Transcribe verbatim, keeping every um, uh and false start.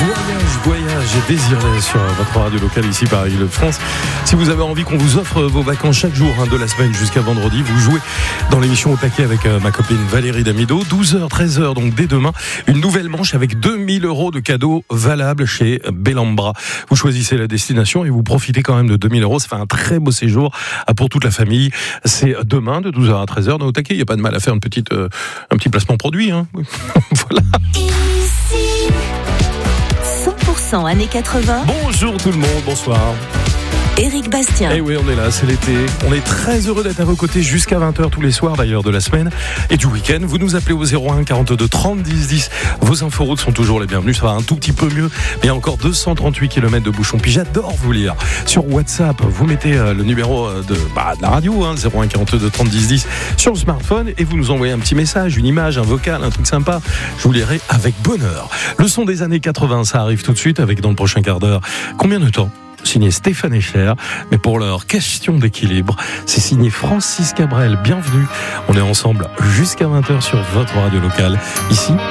Voyage, voyage et désiré sur votre radio locale ici par Île-de-France. Si vous avez envie qu'on vous offre vos vacances chaque jour hein, de la semaine jusqu'à vendredi, vous jouez dans l'émission Au Taquet avec euh, ma copine Valérie Damido. douze heures, treize heures, donc dès demain, une nouvelle manche avec deux mille euros de cadeaux valables chez Bellambra. Vous choisissez la destination et vous profitez quand même de deux mille euros. Ça fait un très beau séjour pour toute la famille. C'est demain de douze heures à treize heures dans Au Taquet. Il n'y a pas de mal à faire une petite, euh, un petit placement produit. Hein. Voilà. cent pour cent années quatre-vingts. Bonjour tout le monde, bonsoir. Éric Bastien. Eh oui, on est là, c'est l'été. On est très heureux d'être à vos côtés jusqu'à vingt heures tous les soirs d'ailleurs de la semaine et du week-end. Vous nous appelez au zéro un quarante-deux trente dix dix. Vos inforoutes sont toujours les bienvenus. Ça va un tout petit peu mieux, mais il y a encore deux cent trente-huit kilomètres de bouchons. Puis j'adore vous lire. Sur WhatsApp, vous mettez le numéro de, bah, de la radio, hein, zéro un quarante-deux trente dix dix sur le smartphone et vous nous envoyez un petit message, une image, un vocal, un truc sympa. Je vous lirai avec bonheur. Le son des années quatre-vingts, ça arrive tout de suite avec dans le prochain quart d'heure. Combien de temps ? Signé Stéphane Echer, mais pour leur question d'équilibre, c'est signé Francis Cabrel. Bienvenue, on est ensemble jusqu'à vingt heures sur votre radio locale, ici